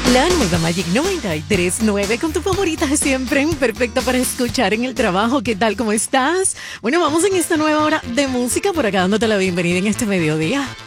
La nueva Magic 93.9 con tu favorita de siempre, perfecta para escuchar en el trabajo. ¿Qué tal? ¿Cómo estás? Bueno, vamos en esta nueva hora de música por acá dándote la bienvenida en este mediodía.